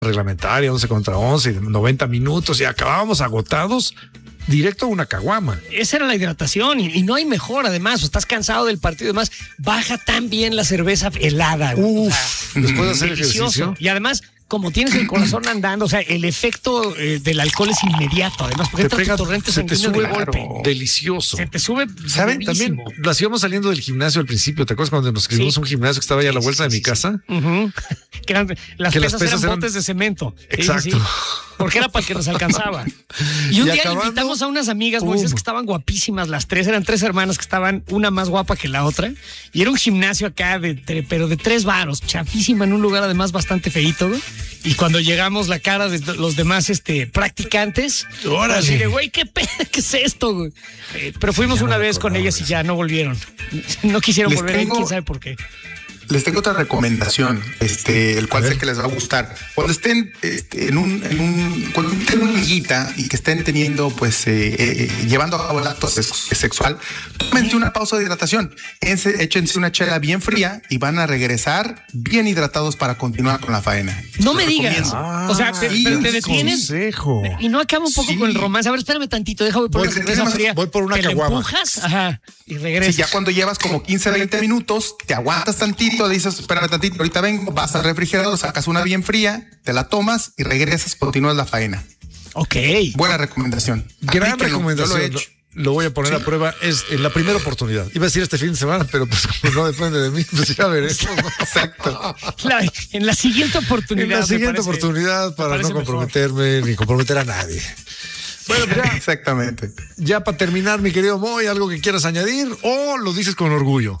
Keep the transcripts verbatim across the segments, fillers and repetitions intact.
reglamentaria, once contra once, noventa minutos, y acabábamos agotados, directo a una caguama. Esa era la hidratación, y, y no hay mejor, además, o estás cansado del partido, además, baja tan bien la cerveza helada. Uf, o sea, después de hacer delicioso. ejercicio. Y además, como tienes el corazón andando, o sea, el efecto eh, del alcohol es inmediato, además, porque Te entra pega, tu torrente se te sanguíneo sube de golpe. delicioso. Se te sube. ¿Saben? También durísimo. las íbamos saliendo del gimnasio al principio. ¿Te acuerdas cuando nos escribimos Sí. un gimnasio que estaba allá a la Sí, vuelta sí, de mi sí, casa? sí. Uh-huh. Que eran, las, Que las pesas pesas eran eran- botes de cemento. Sí, Exacto. sí, sí. Porque era para que nos alcanzaba. Y un Y día acabando, invitamos a unas amigas, ¡pum! Moisés, que estaban guapísimas las tres. Eran tres hermanas que estaban una más guapa que la otra. Y era un gimnasio acá, de, tre- pero de tres varos, chafísima, en un lugar además bastante feíto, ¿no? Y cuando llegamos, la cara de los demás este, practicantes, ¡Órale! así de, güey, ¿qué, pe- ¿qué es esto, güey? Eh, pero fuimos Ya una me vez con acordaba ellas de y ya no volvieron. No quisieron Les volver, tengo- quién sabe por qué. Les tengo otra recomendación, este, el cual A sé ver. que les va a gustar. Cuando estén este, en un, en un, cuando estén en una amiguita y que estén teniendo, pues, eh, eh, llevando a cabo el acto sex- sexual, tómense una pausa de hidratación, Échense, échense una chela bien fría y van a regresar bien hidratados para continuar con la faena. No Les me digas. recomiendo. O sea, te, sí, te- te un detienes consejo. y no acaba un poco Sí. con el romance. A ver, espérame tantito, déjame por Voy- la cerveza déjame- fría. voy por una Te la caguama. empujas, ajá, y regresas. Sí, ya cuando llevas como quince, veinte minutos, te aguantas tantito, dices, espérame tantito, ahorita vengo, vas al refrigerador, sacas una bien fría, te la tomas y regresas, continúas la faena. Ok. Buena recomendación. Gran Aplíquenlo, recomendación. yo lo he Lo, hecho. lo voy a poner a prueba. Es en la primera oportunidad. Iba a decir este fin de semana, pero pues como no depende de mí, pues ya veré. Exacto. La- en la siguiente oportunidad. En la me siguiente parece- oportunidad para parece no mejor. comprometerme ni comprometer a nadie. Bueno, pues ya, Exactamente. ya para terminar, mi querido Moy, ¿algo que quieras añadir o lo dices con orgullo?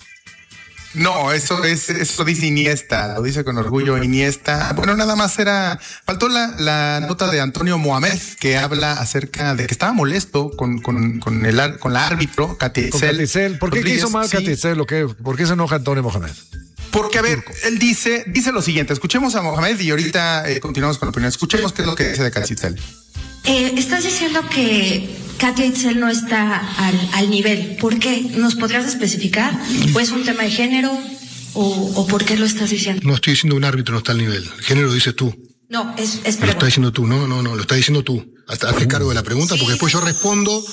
No, eso es, eso dice Iniesta, lo dice con orgullo Iniesta. Bueno, nada más era, faltó la, la nota de Antonio Mohamed, que habla acerca de que estaba molesto con, con, con el ar- con la árbitro, Con Catitzel. Catitzel. ¿Por qué ¿Qué hizo mal Sí. Catitzel? ¿O qué? ¿Por qué se enoja Antonio Mohamed? Porque, a ver, él dice, dice lo siguiente, escuchemos a Mohamed y ahorita eh, continuamos con la opinión. Escuchemos qué es lo que dice de Catitzel. Eh, estás diciendo que Katia Itzel no está al, al nivel. ¿Por qué? ¿Nos podrías especificar? ¿O es un tema de género? ¿O, o por qué lo estás diciendo? No estoy diciendo un árbitro no está al nivel. El género lo dices tú. No, es, es Lo estás pregunta. diciendo tú. No, no, no, lo estás diciendo tú. Hasta hazte cargo de la pregunta, porque después yo respondo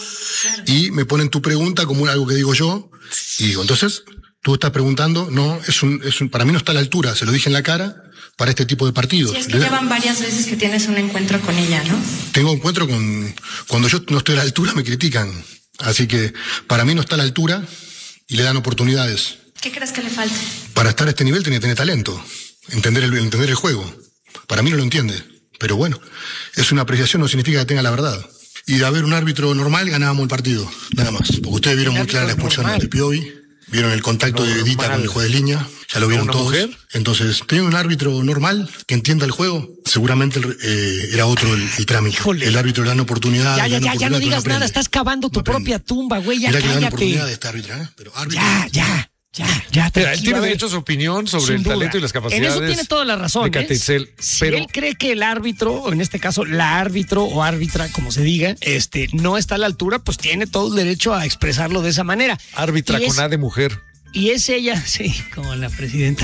y me ponen tu pregunta como algo que digo yo. Y digo, entonces, tú estás preguntando, no, es un, es un, para mí no está a la altura, se lo dije en la cara, para este tipo de partidos. Sí, es que llevan varias veces que tienes un encuentro con ella, ¿no? Tengo encuentro con, cuando yo no estoy a la altura me critican. Así que para mí no está a la altura y le dan oportunidades. ¿Qué crees que le falta? Para estar a este nivel tiene que tener talento, entender el, entender el juego. Para mí no lo entiende, pero bueno, es una apreciación, no significa que tenga la verdad. Y de haber un árbitro normal ganábamos el partido, nada más. Porque ustedes vieron muy clara la expulsión normal. de Piovi, vieron el contacto de Dita con el juez de línea, ya lo vieron ¿Una todos. mujer? Entonces, tiene un árbitro normal que entienda el juego, seguramente eh, era otro el, el trámite. Híjole. El árbitro le dan oportunidad. Ya, le ya, dan ya, ya oportunidad, no pero digas nada, aprende. estás cavando tu No aprende. propia tumba, güey, ya Mira que le dan oportunidad de cállate. este árbitro, ¿eh? Pero árbitro. Ya, ya, ya, ya. Mira, él tranquilo, tiene a ver. derecho a su opinión sobre Sin el duda. talento y las capacidades. En eso tiene toda la razón. de ¿eh? Catitzel, Si pero él cree que el árbitro, o en este caso la árbitro o árbitra, como se diga, este, no está a la altura, pues tiene todo el derecho a expresarlo de esa manera. árbitra Y es- con A de mujer. Y es ella, sí, como la presidenta,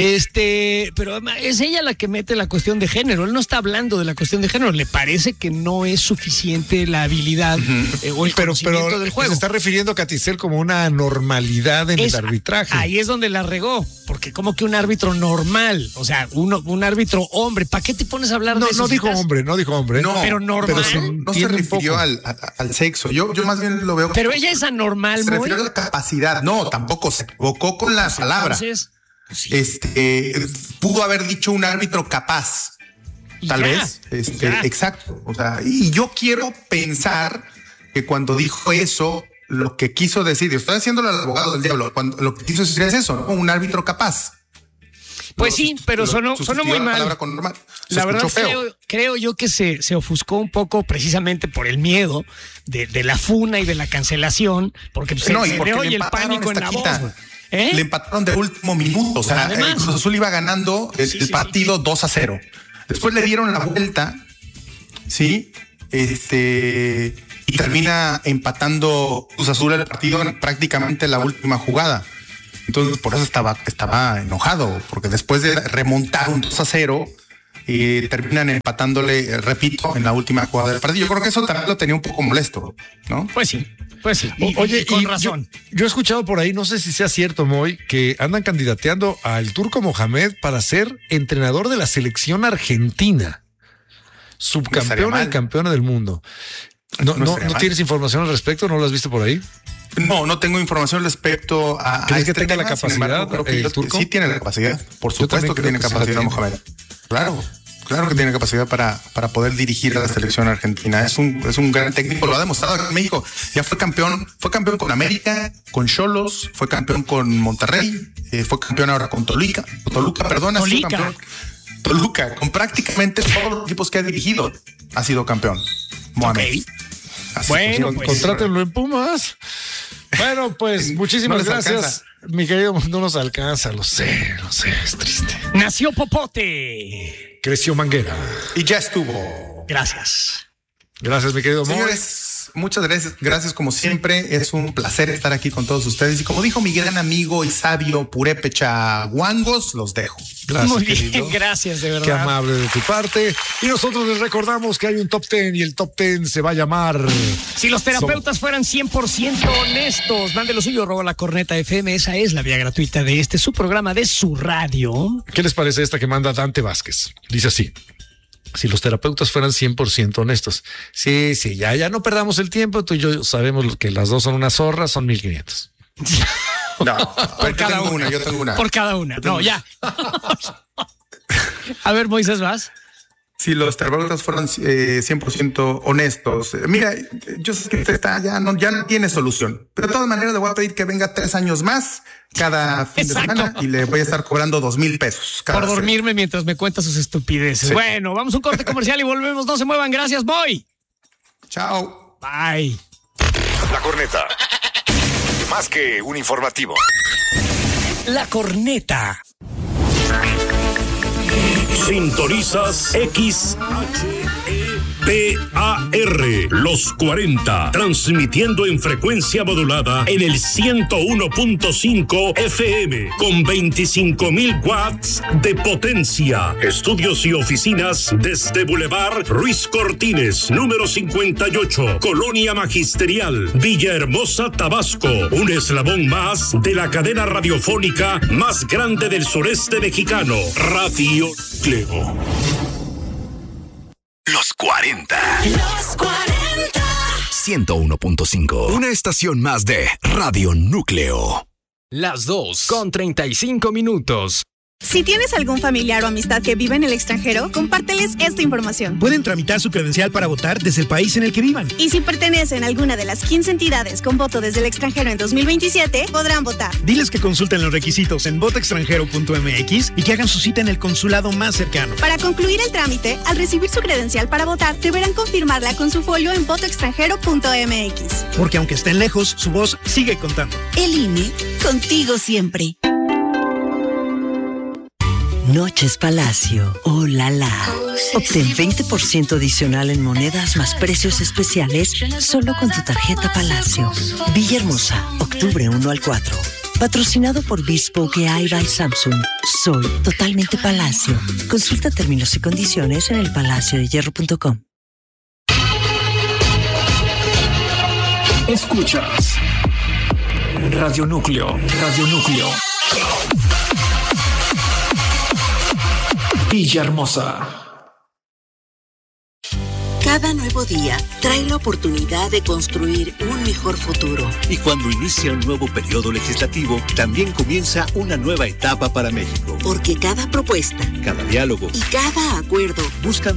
este, pero es ella la que mete la cuestión de género. Él no está hablando de la cuestión de género. Le parece que no es suficiente la habilidad eh, o el Pero, conocimiento pero del juego. se está refiriendo a Catitzel como una normalidad en Es- el arbitraje. Ahí es donde la regó, porque como que un árbitro normal, o sea, uno, un árbitro hombre, ¿para qué te pones a hablar no, de eso? no si dijo estás- hombre, no dijo hombre. No, Pero normal. pero se No se entiende un refirió poco. al, a- al sexo. Yo, yo más bien lo veo. Pero ella es anormal, se muy. refirió a la capacidad. No, tampoco se equivocó con la palabra. Entonces, sí, Este pudo haber dicho un árbitro capaz. y Tal ya, vez. y Este, ya. exacto. O sea, y yo quiero pensar que cuando dijo eso, lo que quiso decir, y estoy haciéndolo al abogado del diablo, cuando lo que quiso decir es eso, ¿no? Un árbitro capaz. Pues Lo sí, sust- pero lo sonó, sonó sustituyó muy la mal. palabra con normal. Se La verdad escuchó feo. creo, creo yo que se, se ofuscó un poco precisamente por el miedo de, de la funa y de la cancelación, porque se, No, y se porque le le oye el empataron pánico en la voz. esta güey. quita. ¿Eh? Le empataron de último minuto. O sea, Además. el Cruz Azul iba ganando el, Sí, el sí, partido dos a cero. Después le dieron la vuelta. Sí. Este. Y termina empatando Cruz Azul el partido en prácticamente la última jugada. Entonces, por eso estaba, estaba enojado, porque después de remontar un dos a cero, y terminan empatándole, repito, en la última jugada del partido. Yo creo que eso también lo tenía un poco molesto, ¿no? Pues sí, pues sí. Y, Oye, y con y razón. Yo, yo he escuchado por ahí, no sé si sea cierto, Moy, que andan candidateando al Turco Mohamed para ser entrenador de la selección argentina, subcampeona y campeona del mundo. No, no, no, no tienes información al respecto, ¿no lo has visto por ahí? No, no tengo información respecto a. ¿Crees a que este tenga tema? la capacidad? Embargo, creo que el yo, Turco sí tiene la capacidad, por supuesto que tiene que capacidad, sí Mohamed. Claro, claro que tiene capacidad para, para poder dirigir a la selección argentina. Es un, es un gran técnico, lo ha demostrado en México. Ya fue campeón, fue campeón con América, con Xolos, fue campeón con Monterrey, eh, fue campeón ahora con Toluca, Toluca, perdón, Toluca. ha sido campeón. Toluca, con prácticamente todos los equipos que ha dirigido, ha sido campeón. Mohamed. Okay. Así Bueno, pues, pues, contrátenlo en Pumas. Bueno, pues muchísimas no gracias. Alcanza. Mi querido, no nos alcanza, lo sé, lo sé, es triste. Nació Popote. Creció Manguera. Y ya estuvo. Gracias. Gracias, mi querido Moy. Señores, muchas gracias. Gracias como siempre. Es un placer estar aquí con todos ustedes. Y como dijo mi gran amigo y sabio Purépecha Guangos, los dejo. Gracias, Muy bien, querido. gracias, de verdad. Qué amable de tu parte. Y nosotros les recordamos que hay un top ten y el top ten se va a llamar... Si los terapeutas fueran cien por ciento honestos, mande lo suyo, arroba la corneta F M. Esa es la vía gratuita de este, su programa de su radio. ¿Qué les parece esta que manda Dante Vázquez? Dice así. Si los terapeutas fueran cien por ciento honestos. Sí, sí, ya, ya no perdamos el tiempo. Tú y yo sabemos que las dos son una zorra, son mil quinientos. No, Por yo cada tengo una. una, yo tengo una. Por cada una. No, ya. A ver, Moisés, vas. Si los terapeutas fueran eh, cien por ciento honestos, eh, mira, yo sé que usted está, ya no, ya no tiene solución, pero de todas maneras le voy a pedir que venga tres años más cada fin Exacto. de semana y le voy a estar cobrando dos mil pesos. cada Por dormirme semana. mientras me cuenta sus estupideces. Sí. Bueno, vamos a un corte comercial y volvemos. No se muevan. Gracias, Boy. Chao. Bye. La corneta. Más que un informativo. La corneta. Sintonizas X H E P A R, los cuarenta, transmitiendo en frecuencia modulada en el ciento uno punto cinco F M con veinticinco mil watts de potencia. Estudios y oficinas desde Boulevard Ruiz Cortines, número cincuenta y ocho, Colonia Magisterial, Villahermosa, Tabasco. Un eslabón más de la cadena radiofónica más grande del sureste mexicano, Radio Cleo. Los cuarenta. Los cuarenta. ciento uno punto cinco. Una estación más de Radio Núcleo. Las dos con treinta y cinco minutos. Si tienes algún familiar o amistad que vive en el extranjero, compárteles esta información. Pueden tramitar su credencial para votar desde el país en el que vivan. Y si pertenecen a alguna de las quince entidades con voto desde el extranjero en dos mil veintisiete, podrán votar. Diles que consulten los requisitos en voto extranjero punto m x y que hagan su cita en el consulado más cercano. Para concluir el trámite, al recibir su credencial para votar, deberán confirmarla con su folio en voto extranjero punto m x. Porque aunque estén lejos, su voz sigue contando. El I N E, contigo siempre. Noches Palacio, oh la la. Obtén veinte por ciento adicional en monedas más precios especiales solo con tu tarjeta Palacio. Villahermosa, octubre uno al cuatro. Patrocinado por Bespoke A I by Samsung. Soy totalmente Palacio. Consulta términos y condiciones en el palacio de hierro punto com. Escuchas Radio Núcleo, Radio Núcleo. Villahermosa. Cada nuevo día trae la oportunidad de construir un mejor futuro. Y cuando inicia un nuevo periodo legislativo, también comienza una nueva etapa para México. Porque cada propuesta, cada diálogo y cada acuerdo buscan